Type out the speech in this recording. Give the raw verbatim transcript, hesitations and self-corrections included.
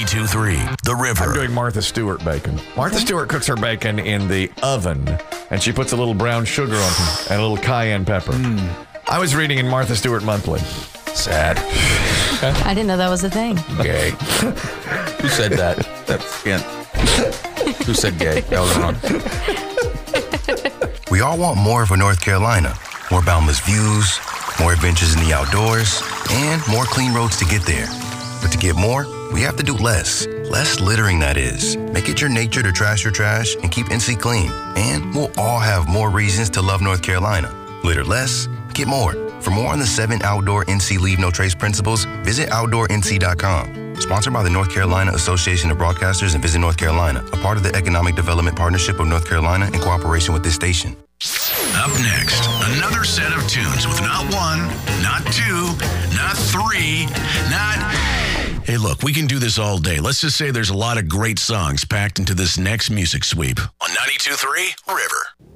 ninety-two point three The River. I'm doing Martha Stewart bacon. Martha Stewart cooks her bacon in the oven, and she puts a little brown sugar on it and a little cayenne pepper. Mm. I was reading in Martha Stewart Monthly. Sad. I didn't know that was a thing. Gay. Who said that? That's yeah. Who said gay? That was wrong. We all want more for North Carolina. More boundless views, more adventures in the outdoors, and more clean roads to get there. But to get more, we have to do less. Less littering, that is. Make it your nature to trash your trash and keep N C clean. And we'll all have more reasons to love North Carolina. Litter less, get more. For more on the seven outdoor N C Leave No Trace principles, visit outdoor N C dot com. Sponsored by the North Carolina Association of Broadcasters and Visit North Carolina, a part of the Economic Development Partnership of North Carolina in cooperation with this station. Up next, another set of tunes with not one, not two, not three, not... Hey, look, we can do this all day. Let's just say there's a lot of great songs packed into this next music sweep on ninety-two point three River.